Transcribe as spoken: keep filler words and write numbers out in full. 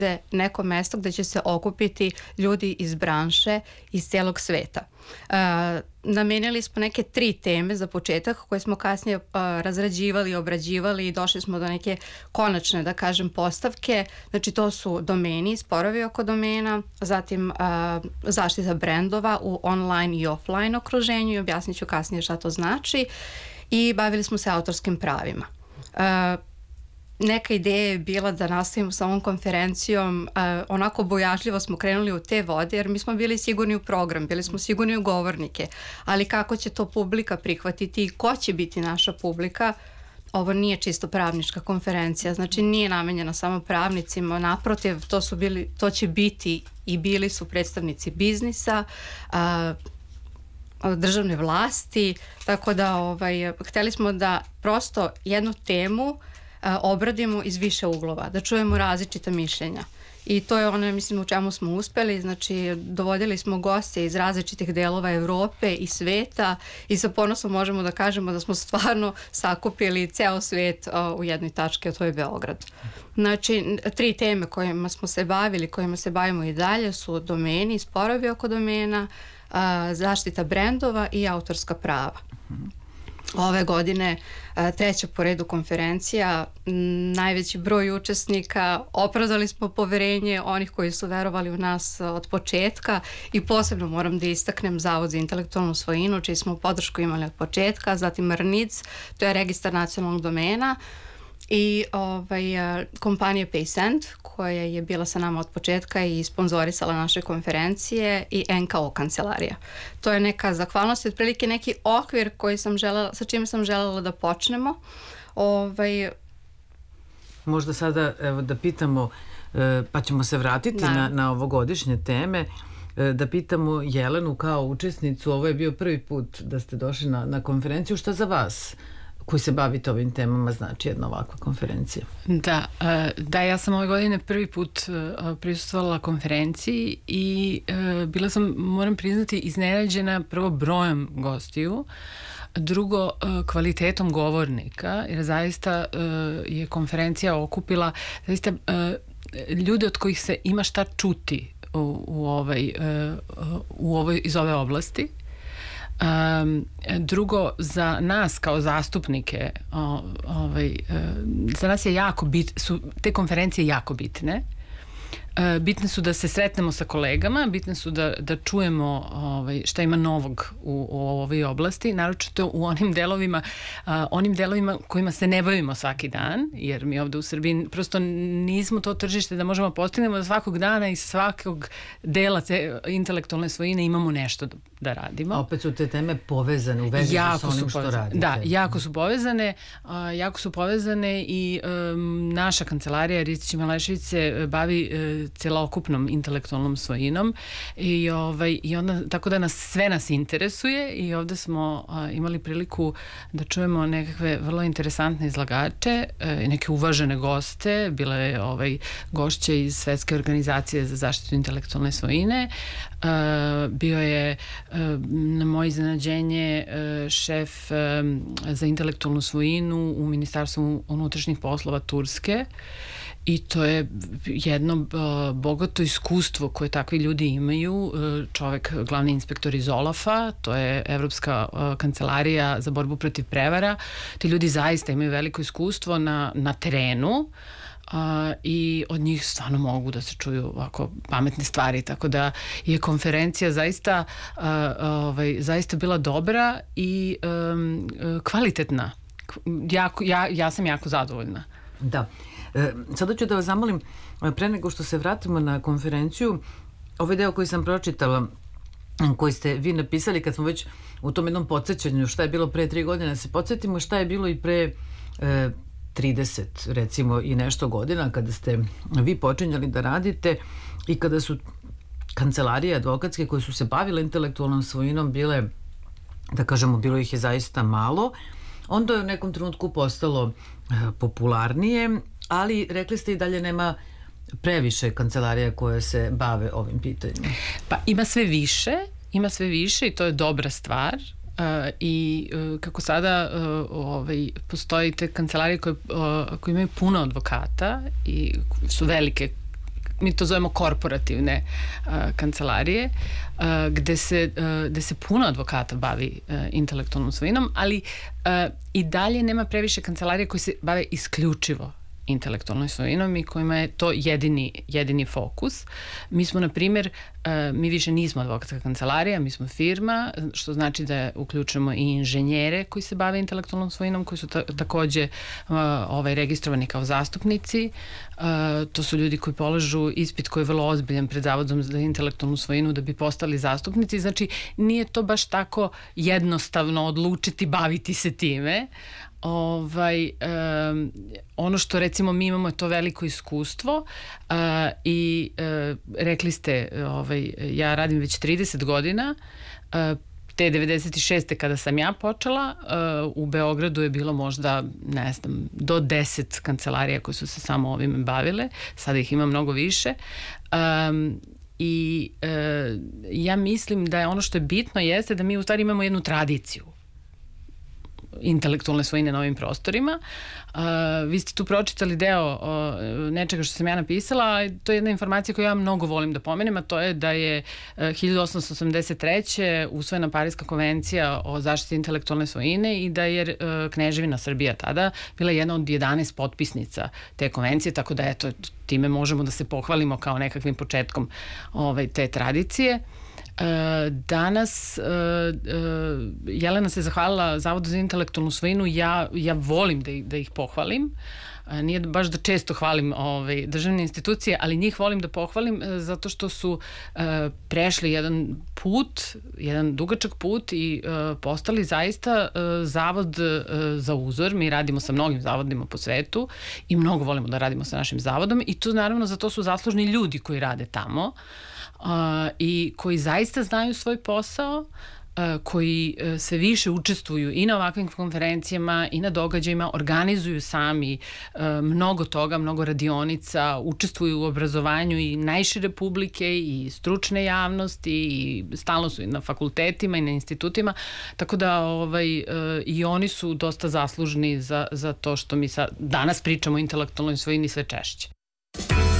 neko mesto gde će se okupiti ljudi iz branše iz celog sveta. Uh, namenili smo neke tri teme za početak koje smo kasnije uh, razrađivali, obrađivali i došli smo do neke konačne, da kažem, postavke. Znači to su domeni, sporovi oko domena, zatim uh, zaštita brendova u online i offline okruženju i objasnit ću kasnije šta to znači, i bavili smo se autorskim pravima. Uh, Neka ideja je bila da nastavimo sa ovom konferencijom, uh, onako bojažljivo smo krenuli u te vode jer mi smo bili sigurni u program, bili smo sigurni u govornike, ali kako će to publika prihvatiti i ko će biti naša publika, ovo nije čisto pravnička konferencija, znači nije namenjena samo pravnicima, naprotiv, to, su bili, to će biti i bili su predstavnici biznisa, uh, državne vlasti, tako da ovaj, hteli smo da prosto jednu temu obradimo iz više uglova, da čujemo različita mišljenja. I to je ono, mislim, u čemu smo uspeli. Znači, dovodili smo goste iz različitih delova Evrope i sveta i sa ponosom možemo da kažemo da smo stvarno sakupili ceo svet uh, u jednoj tački, a to je Beograd. Znači, tri teme kojima smo se bavili, kojima se bavimo i dalje su domeni, sporovi oko domena, uh, zaštita brendova i autorska prava. Ove godine treća po redu konferencija, najveći broj učesnika, opravdali smo poverenje onih koji su verovali u nas od početka i posebno moram da istaknem Zavod za intelektualnu svojinu, čiji smo podršku imali od početka, zatim R N I D S, to je registar nacionalnog domena, i ovaj, kompanija PaySend koja je bila sa nama od početka i sponzorisala naše konferencije, i N K O kancelarija. To je neka zahvalnost i otprilike neki okvir koji sam želela, sa čime sam želela da počnemo. Ovaj... Možda sada evo, da pitamo, pa ćemo se vratiti na, na ovogodišnje teme, da pitamo Jelenu kao učesnicu. Ovo je bio prvi put da ste došli na, na konferenciju. Šta za vas koji se bavite ovim temama znači jedna ovakva konferencija? Da, da, ja sam ove godine prvi put prisustvovala konferenciji i bila sam, moram priznati, iznenađena prvo brojem gostiju, drugo kvalitetom govornika, jer zaista je konferencija okupila zaista ljude od kojih se ima šta čuti u, u ovaj, u ovoj, iz ove oblasti. Um, drugo, za nas kao zastupnike o, ovaj, um, za nas je jako bit, su te konferencije jako bitne. Uh, bitne su da se sretnemo sa kolegama, bitne su da, da čujemo ovaj, šta ima novog u, u ovoj oblasti, naročito u onim delovima, uh, onim delovima kojima se ne bavimo svaki dan, jer mi ovde u Srbiji prosto nismo to tržište da možemo postignemo da svakog dana i svakog dela te intelektualne svojine imamo nešto da, da radimo. A opet su te teme povezane u vezi sa onim što radite. Da, jako su povezane, uh, jako su povezane i um, naša kancelarija Ristić i Malešević se bavi uh, celokupnom intelektualnom svojinom i, ovaj, i onda, tako da nas sve nas interesuje i ovde smo a, imali priliku da čujemo nekakve vrlo interesantne izlagače, e, neke uvažene goste, bila je ovaj, gošće iz Svetske organizacije za zaštitu intelektualne svojine, e, bio je e, na moje iznenađenje e, šef e, za intelektualnu svojinu u Ministarstvu unutrašnjih poslova Turske. I to je jedno uh, bogato iskustvo koje takvi ljudi imaju. Uh, čovek, glavni inspektor iz Olafa, to je Evropska uh, kancelarija za borbu protiv prevara. Ti ljudi zaista imaju veliko iskustvo na, na terenu uh, i od njih stvarno mogu da se čuju ovako pametne stvari, tako da je konferencija zaista, uh, ovaj, zaista bila dobra i um, kvalitetna. Jako, ja, ja sam jako zadovoljna. Da. E, sada ću da vas zamolim, pre nego što se vratimo na konferenciju, ovaj deo koji sam pročitala, koji ste vi napisali, kad smo već u tom jednom podsjećanju šta je bilo pre tri godine, se podsjetimo šta je bilo i pre e, trideset, recimo, i nešto godina, kada ste vi počinjali da radite i kada su kancelarije advokatske koje su se bavile intelektualnom svojinom bile, da kažemo, bilo ih je zaista malo, onda je u nekom trenutku postalo e, popularnije, ali rekli ste i dalje nema previše kancelarija koje se bave ovim pitanjima. Pa ima sve više, ima sve više i to je dobra stvar. Uh, i uh, kako sada uh, ovaj, postoji te kancelarije koje, uh, koje imaju puno advokata i su velike mi to zovemo korporativne uh, kancelarije, uh, gde, se, uh, gde se puno advokata bavi uh, intelektualnom svojinom, ali uh, i dalje nema previše kancelarije koji se bave isključivo intelektualnom svojinom i kojima je to jedini, jedini fokus. Mi smo, na primjer, mi više nismo advokatska kancelarija, mi smo firma, što znači da uključujemo i inženjere koji se bave intelektualnom svojinom, koji su ta, takođe ovaj, registrovani kao zastupnici. To su ljudi koji polažu ispit koji je vrlo ozbiljan pred Zavodom za intelektualnu svojinu da bi postali zastupnici. Znači, nije to baš tako jednostavno odlučiti baviti se time. Ovaj, um, ono što recimo mi imamo je to veliko iskustvo uh, i uh, rekli ste, ovaj, ja radim već trideset godina, uh, te devedeset šeste kada sam ja počela, uh, u Beogradu je bilo možda, ne znam, do deset kancelarija koje su se samo ovime bavile, sada ih ima mnogo više. Um, i uh, ja mislim da je ono što je bitno jeste da mi u stvari imamo jednu tradiciju intelektualne svojine na ovim prostorima. Uh, vi ste tu pročitali deo uh, nečega što sam ja napisala, to je jedna informacija koju ja mnogo volim da pomenem, a to je da je uh, hiljadu osamsto osamdeset treće usvojena Pariska konvencija o zaštiti intelektualne svojine i da je uh, Kneževina Srbija tada bila jedna od jedanaest potpisnica te konvencije, tako da eto, time možemo da se pohvalimo kao nekakvim početkom ovaj, te tradicije. Danas Jelena se zahvalila Zavodu za intelektualnu svojinu, ja, ja volim da ih, da ih pohvalim. Nije baš da često hvalim ove, državne institucije, ali njih volim da pohvalim zato što su uh, prešli jedan put, jedan dugačak put i uh, postali zaista uh, zavod uh, za uzor. Mi radimo sa mnogim zavodima po svetu i mnogo volimo da radimo sa našim zavodom i tu naravno za to su zaslužni ljudi koji rade tamo. Uh, i koji zaista znaju svoj posao, uh, koji uh, sve više učestvuju i na ovakvim konferencijama i na događajima, organizuju sami uh, mnogo toga, mnogo radionica, učestvuju u obrazovanju i najšire publike i stručne javnosti i stalno su i na fakultetima i na institutima, tako da ovaj, uh, i oni su dosta zaslužni za, za to što mi sad, danas pričamo o intelektualnoj svojini sve češće.